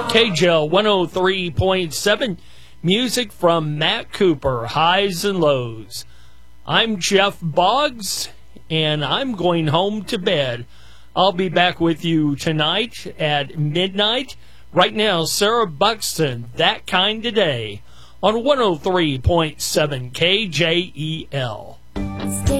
KJL 103.7, music from Matt Cooper, Highs and Lows. I'm Jeff Boggs, and I'm going home to bed. I'll be back with you tonight at midnight. Right now, Sarah Buxton, That Kind of Day, on 103.7 KJEL.